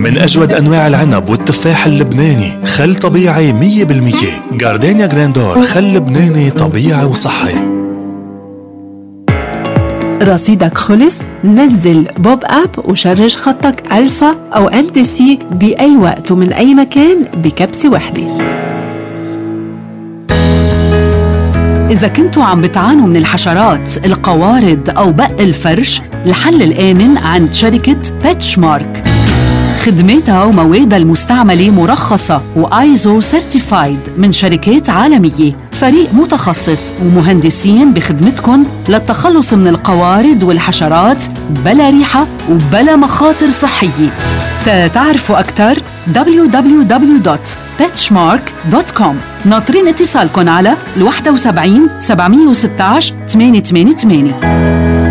من أجود أنواع العنب والتفاح اللبناني، خل طبيعي 100%. جاردينيا جراندور، خل لبناني طبيعي وصحي. رصيدك خلص؟ نزل بوب أب وشرج خطك ألفا أو MTC بأي وقت ومن أي مكان بكبسة وحدة. إذا كنتوا عم بتعانوا من الحشرات، القوارض أو بق الفرش، الحل الآمن عند شركة بيتشمارك. خدماتها وموادها المستعملة مرخصة وآيزو سيرتيفايد من شركات عالمية. فريق متخصص ومهندسين بخدمتكم للتخلص من القوارض والحشرات بلا ريحة وبلا مخاطر صحية. تعرفوا أكثر www.petchmark.com. ناطرين اتصالكم على 71 716 888.